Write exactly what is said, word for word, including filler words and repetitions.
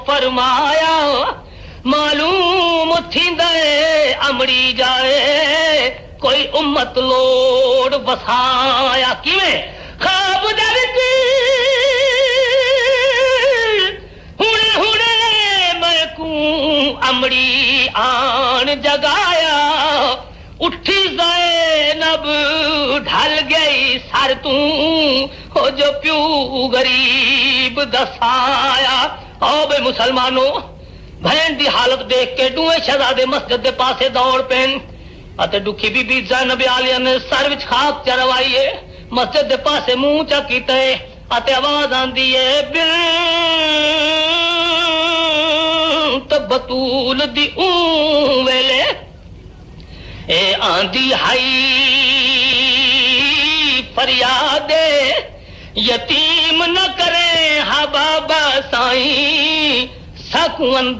فرمایا معلوم تھیندے امڑی جائے کوئی امت لوڑ بسایا کیویں خواب درتی ہنے ہنے میں کو امڑی آن جگایا اٹھی زینب ڈھل گئی سر تو ہو جو پیو غریب دسایا او بے مسلمانوں بہن دی حالت دیکھ کے دوئے شہزادے مسجد دے پاسے دوڑ پین اتے دکھی بی بی زینب عالیہ نے سر وچ خاک چروائیے مسجد دے پاسے منہ چا کیتے اتے آواز آندی ہے بنت بطول دی اون ویلے اے آندی ہائی فریاد یتیم نہ کرے ہا بابا سائیں سکو